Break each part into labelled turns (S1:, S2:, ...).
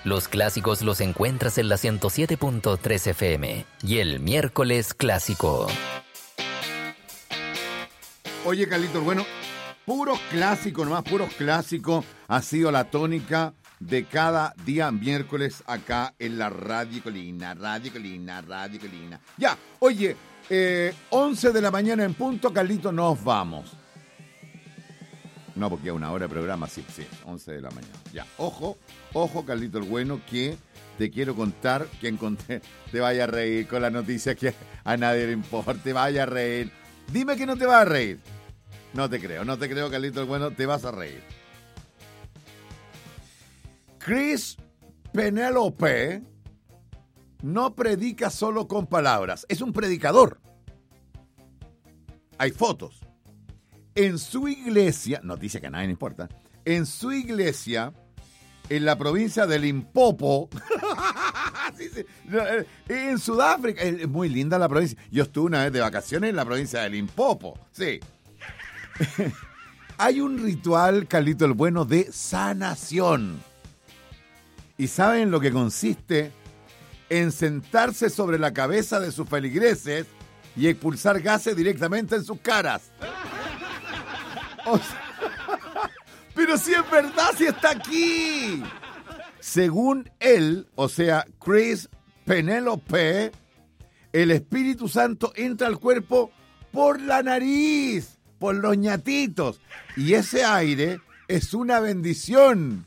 S1: Los clásicos los encuentras en la 107.3 FM y el miércoles clásico.
S2: Oye, Carlitos, bueno, puros clásicos nomás, puros clásicos ha sido la tónica de cada día miércoles acá en la Radio Colina. Ya, oye, 11 de la mañana en punto, Carlitos, nos vamos. No, porque a una hora de programa, sí, 11 de la mañana. Ya, ojo, Carlitos el Bueno, que te quiero contar que encontré. Te vaya a reír con la noticia que a nadie le importa, te vaya a reír. Dime que no te vas a reír. No te creo, Carlitos el Bueno, te vas a reír. Chris Penélope no predica solo con palabras, es un predicador. Hay fotos. En su iglesia, noticia que a nadie le importa, en su iglesia, en la provincia de Limpopo, en Sudáfrica, es muy linda la provincia. Yo estuve una vez de vacaciones en la provincia de Limpopo, sí. Hay un ritual, Carlito el Bueno, de sanación. ¿Y saben lo que consiste? En sentarse sobre la cabeza de sus feligreses y expulsar gases directamente en sus caras. O sea, pero si es verdad, si está aquí. Según él, o sea, Chris Penélope, el Espíritu Santo entra al cuerpo por la nariz, por los ñatitos. Y ese aire es una bendición.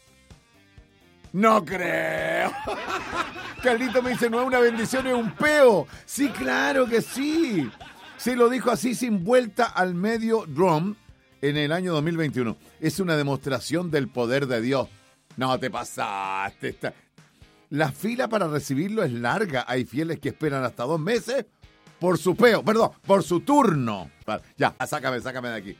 S2: No creo. Carlito me dice, no es una bendición, es un peo. Sí, claro que sí. Se lo dijo así sin vuelta al medio Drum en el año 2021. Es una demostración del poder de Dios. No te pasaste. La fila para recibirlo es larga. Hay fieles que esperan hasta 2 meses por su peo. Perdón, por su turno. Ya, sácame de aquí.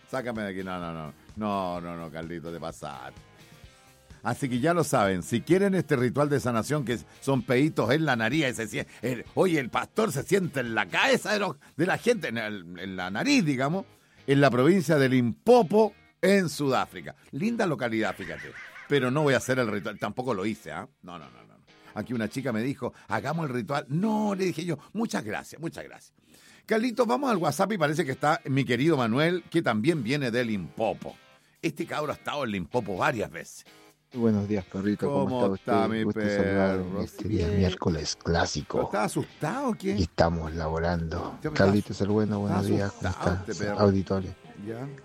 S2: No, Carlito, te pasaste. Así que ya lo saben, si quieren este ritual de sanación que son peitos en la nariz, oye, el pastor se siente en la cabeza de la gente, en la nariz, digamos, en la provincia de Limpopo, en Sudáfrica. Linda localidad, fíjate. Pero no voy a hacer el ritual, tampoco lo hice, ¿ah? No. Aquí una chica me dijo, hagamos el ritual. No, le dije yo, muchas gracias. Carlitos, vamos al WhatsApp y parece que está mi querido Manuel, que también viene de Limpopo. Este cabro ha estado en Limpopo varias veces.
S3: Buenos días, perrito.
S2: ¿Cómo está mi perro?
S3: Este día miércoles clásico.
S2: ¿Estás asustado o qué?
S3: Y estamos laborando. Carlitos el Bueno, buenos días. ¿Cómo está? Auditorio.
S2: ¿Ya?